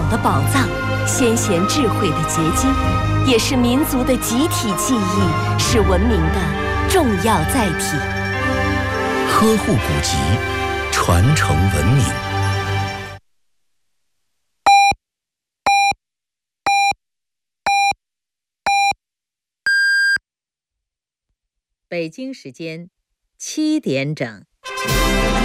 的宝藏，先贤智慧的结晶，也是民族的集体记忆，是文明的重要载体。 呵护古籍，传承文明。 北京时间7点整。